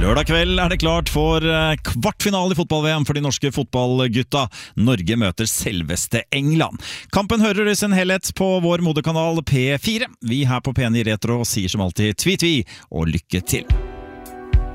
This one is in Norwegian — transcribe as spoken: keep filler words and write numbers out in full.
Lørdag kveld er det klart for kvartfinale i fotball-V M for de norske fotballgutta. Norge møter selveste England. Kampen hører i sin helhet på vår moderkanal P fire. Vi her på P ni Retro sier som alltid tvi-tvi og lykke til.